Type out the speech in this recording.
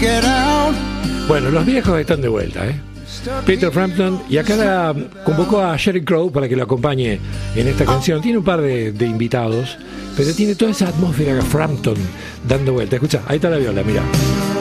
Bueno, los viejos están de vuelta, ¿eh? Peter Frampton, y acá convocó a Sheryl Crow para que lo acompañe en esta canción. Tiene un par de invitados, pero tiene toda esa atmósfera de Frampton dando vuelta. Escucha, ahí está la viola, mira.